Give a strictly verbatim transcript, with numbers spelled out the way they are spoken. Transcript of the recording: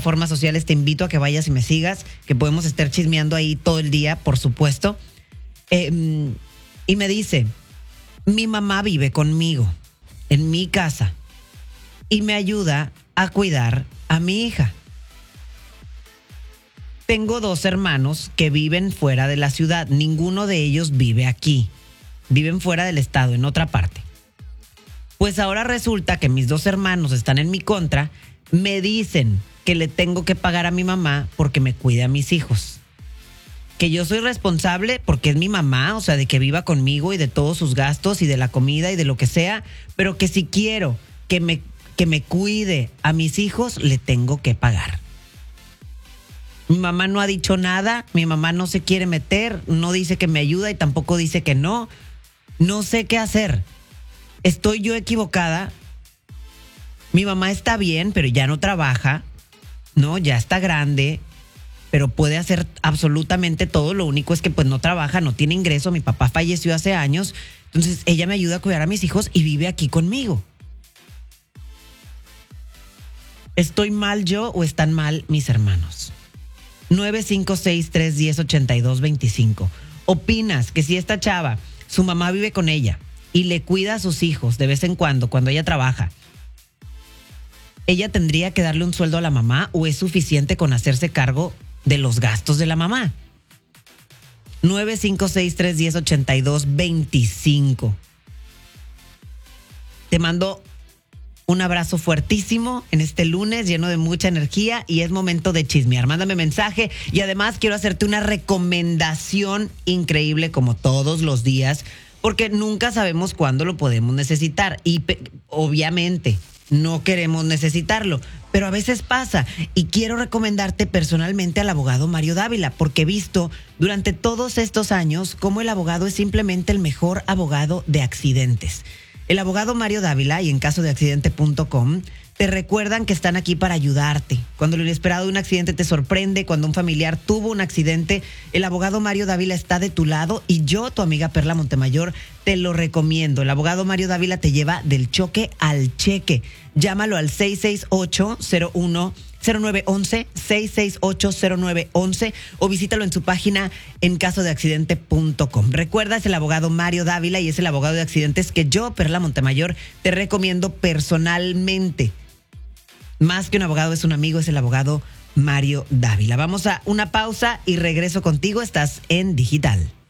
plataformas sociales te invito a que vayas y me sigas, que podemos estar chismeando ahí todo el día, por supuesto. Eh, y me dice, mi mamá vive conmigo en mi casa y me ayuda a cuidar a mi hija. Tengo dos hermanos que viven fuera de la ciudad. Ninguno de ellos vive aquí. Viven fuera del estado, en otra parte. Pues ahora resulta que mis dos hermanos están en mi contra. Me dicen que le tengo que pagar a mi mamá porque me cuide a mis hijos. Que yo soy responsable porque es mi mamá, o sea, de que viva conmigo y de todos sus gastos y de la comida y de lo que sea. Pero que si quiero que me, que me cuide a mis hijos, le tengo que pagar. Mi mamá no ha dicho nada, mi mamá no se quiere meter, no dice que me ayuda y tampoco dice que no. No sé qué hacer. ¿Estoy yo equivocada? Mi mamá está bien, pero ya no trabaja, ¿no? Ya está grande, pero puede hacer absolutamente todo. Lo único es que pues no trabaja, no tiene ingreso. Mi papá falleció hace años, entonces ella me ayuda a cuidar a mis hijos y vive aquí conmigo. ¿Estoy mal yo o están mal mis hermanos? nueve cinco seis, tres uno cero, ocho dos dos cinco. ¿Opinas que si esta chava, su mamá vive con ella y le cuida a sus hijos de vez en cuando, cuando ella trabaja, ella tendría que darle un sueldo a la mamá o es suficiente con hacerse cargo de los gastos de la mamá? nueve cinco seis, tres uno cero, ocho dos dos cinco. Te mando un abrazo fuertísimo en este lunes lleno de mucha energía y es momento de chismear. Mándame mensaje y además quiero hacerte una recomendación increíble como todos los días porque nunca sabemos cuándo lo podemos necesitar y obviamente no queremos necesitarlo, pero a veces pasa y quiero recomendarte personalmente al abogado Mario Dávila porque he visto durante todos estos años cómo el abogado es simplemente el mejor abogado de accidentes. El abogado Mario Dávila y en caso de accidente punto com te recuerdan que están aquí para ayudarte. Cuando lo inesperado de un accidente te sorprende, cuando un familiar tuvo un accidente, el abogado Mario Dávila está de tu lado y yo, tu amiga Perla Montemayor, te lo recomiendo. El abogado Mario Dávila te lleva del choque al cheque. Llámalo al seis seis ocho, cero uno, cero nueve once, seis seis ocho, cero nueve once o visítalo en su página en caso de accidente punto com. Recuerda, es el abogado Mario Dávila y es el abogado de accidentes que yo, Perla Montemayor, te recomiendo personalmente. Más que un abogado, es un amigo, es el abogado Mario Dávila. Vamos a una pausa y regreso contigo. Estás en Digital.